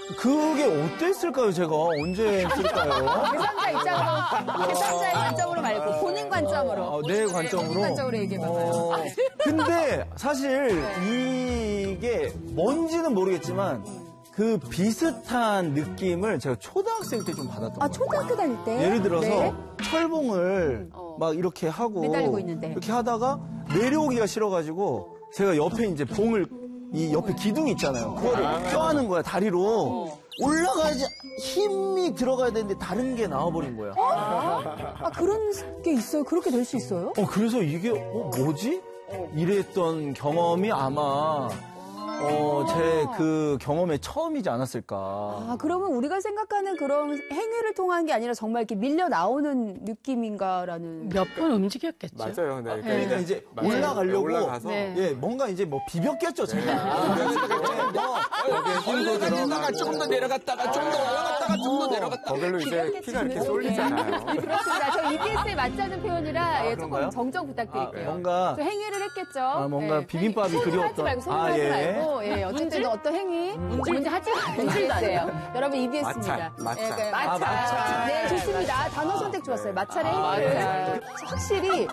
그게 어땠을까요, 제가? 언제 했을까요? 제3자 입장으로, 제3자의 관점으로 말고 본인 관점으로. 내 관점으로? 본인 관점으로 얘기해봐요. 근데 사실 이게 뭔지는 모르겠지만 그 비슷한 느낌을 제가 초등학생 때 좀 받았던 거예요. 초등학교 다닐 때? 예를 들어서 네. 철봉을 막 이렇게 하고 매달리고 있는데. 이렇게 하다가 내려오기가 싫어가지고 제가 옆에 이제 봉을 이 옆에 기둥이 있잖아요. 그거를 껴안은 거야, 다리로. 올라가야지 힘이 들어가야 되는데 다른 게 나와버린 거야. 그런 게 있어요? 그렇게 될 수 있어요? 그래서 이게 뭐지? 이랬던 경험이 아마 제 그 경험의 처음이지 않았을까. 그러면 우리가 생각하는 그런 행위를 통한 게 아니라 정말 이렇게 밀려 나오는 느낌인가라는. 몇 번 움직였겠죠. 맞아요. 네. 그러니까 이제 올라가려고 올라가서 뭔가 이제 뭐 비볐겠죠, 제가. 힘도 들어가다가 조금 더 내려갔다가 좀 더 올라갔다가 좀 더 내려갔다가. 거기로 이제 피가 이렇게 쏠리잖아요. 그렇습니다. 저 EBS에 맞자는 표현이라 조금 그런가요? 정정 부탁드릴게요. 뭔가 저 행위를 했겠죠. 뭔가 비빔밥이 손을 그리웠던. 하지 말고 손을 하지 말고 어쨌든 어떤 행위 문제 하지 마세요. 여러분 EBS입니다. 마차. 네, 좋습니다. 단어 선택 좋았어요. 마찰의 행위를 확실히.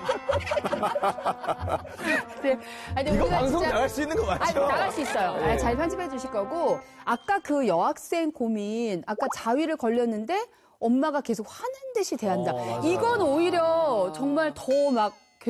네. 이거 방송 나갈 수 있는 거 맞죠? 나갈 수 있어요. 잘 편집해 주실 거고. 아까 그 여학생 고민, 아까 자위를 걸렸는데 엄마가 계속 화낸 듯이 대한다. 이건 오히려 정말 더 막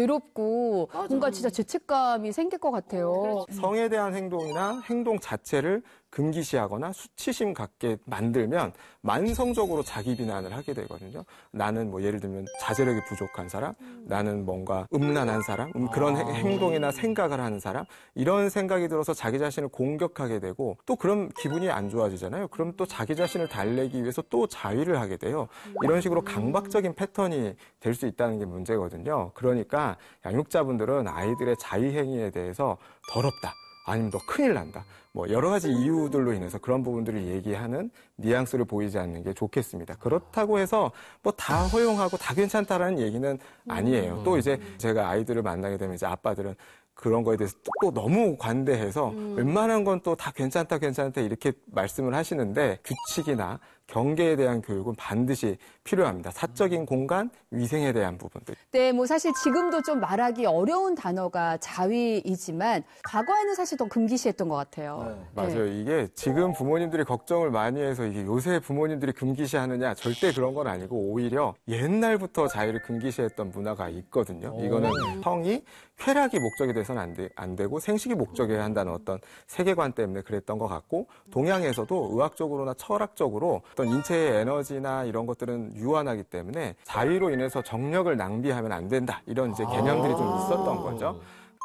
괴롭고 뭔가 진짜 죄책감이 생길 것 같아요. 성에 대한 행동이나 행동 자체를 금기시하거나 수치심 갖게 만들면 만성적으로 자기 비난을 하게 되거든요. 나는 뭐 예를 들면 자제력이 부족한 사람, 나는 뭔가 음란한 사람, 그런 행동이나 생각을 하는 사람, 이런 생각이 들어서 자기 자신을 공격하게 되고 또 그럼 기분이 안 좋아지잖아요. 그럼 또 자기 자신을 달래기 위해서 또 자위를 하게 돼요. 이런 식으로 강박적인 패턴이 될 수 있다는 게 문제거든요. 그러니까 양육자분들은 아이들의 자위 행위에 대해서 더럽다. 아니면 너 큰일 난다. 뭐 여러 가지 이유들로 인해서 그런 부분들을 얘기하는 뉘앙스를 보이지 않는 게 좋겠습니다. 그렇다고 해서 뭐 다 허용하고 다 괜찮다라는 얘기는 아니에요. 또 이제 제가 아이들을 만나게 되면 이제 아빠들은 그런 거에 대해서 또 너무 관대해서 웬만한 건 또 다 괜찮다 이렇게 말씀을 하시는데 규칙이나 경계에 대한 교육은 반드시 필요합니다. 사적인 공간, 위생에 대한 부분들. 네, 뭐 사실 지금도 좀 말하기 어려운 단어가 자위이지만 과거에는 사실 더 금기시했던 것 같아요. 맞아요. 이게 지금 부모님들이 걱정을 많이 해서 이게 요새 부모님들이 금기시하느냐 절대 그런 건 아니고 오히려 옛날부터 자위를 금기시했던 문화가 있거든요. 이거는 성이 쾌락이 목적이 돼서는 안 되고 생식이 목적이어야 한다는 어떤 세계관 때문에 그랬던 것 같고 동양에서도 의학적으로나 철학적으로 어떤 인체의 에너지나 이런 것들은 유한하기 때문에 자위로 인해서 정력을 낭비하면 안 된다. 이런 이제 개념들이 좀 있었던 거죠.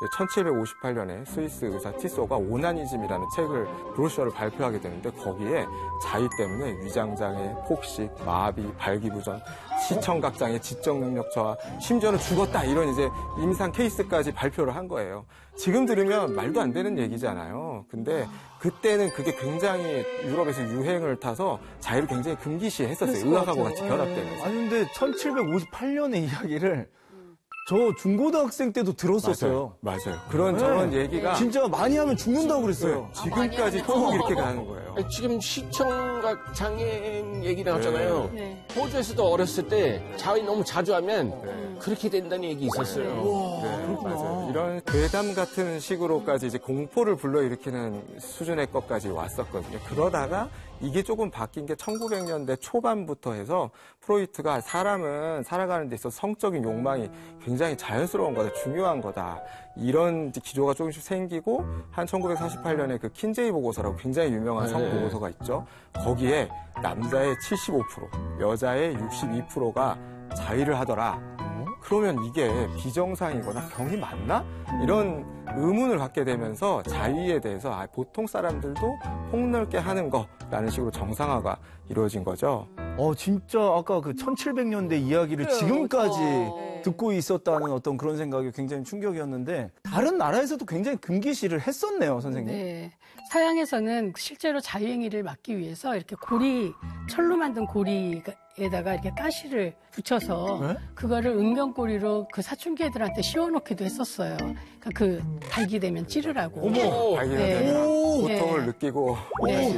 1758년에 스위스 의사 티소가 오나니즘이라는 책을 브로셔를 발표하게 되는데 거기에 자위 때문에 위장장애, 폭식, 마비, 발기부전, 시청각장애, 지적능력 저하, 심지어는 죽었다 이런 이제 임상 케이스까지 발표를 한 거예요. 지금 들으면 말도 안 되는 얘기잖아요. 근데 그때는 그게 굉장히 유럽에서 유행을 타서 자위를 굉장히 금기시했었어요. 의학하고 같이 결합되면서. 아니 근데 1758년의 이야기를 저 중고등학생 때도 들었었어요. 맞아요. 그런 저런 얘기가 진짜 많이 하면 죽는다고 그랬어요. 지금까지 쭉 이렇게 가는 거예요. 지금 시청각 장애 얘기 나왔잖아요. 호주에서도 어렸을 때 자위 너무 자주 하면 그렇게 된다는 얘기 있었어요. 네, 맞아요. 이런 괴담 같은 식으로까지 이제 공포를 불러일으키는 수준의 것까지 왔었거든요. 그러다가 이게 조금 바뀐 게 1900년대 초반부터 해서 프로이트가 사람은 살아가는 데 있어서 성적인 욕망이 굉장히 자연스러운 거다, 중요한 거다. 이런 기조가 조금씩 생기고 한 1948년에 그 킨제이 보고서라고 굉장히 유명한 성 보고서가 있죠. 거기에 남자의 75%, 여자의 62%가 자위를 하더라. 그러면 이게 비정상이거나 병이 맞나? 이런 의문을 갖게 되면서 자위에 대해서 보통 사람들도 폭넓게 하는 거라는 식으로 정상화가 이루어진 거죠. 진짜 아까 그 1700년대 이야기를 지금까지 듣고 있었다는 어떤 그런 생각이 굉장히 충격이었는데 다른 나라에서도 굉장히 금기시를 했었네요, 선생님. 네. 서양에서는 실제로 자유행위를 막기 위해서 이렇게 철로 만든 고리에다가 이렇게 가시를 붙여서 그거를 은경고리로 그 사춘기 애들한테 씌워놓기도 했었어요. 그러니까 그 발기되면 찌르라고. 발기되면 고통을 느끼고. 네.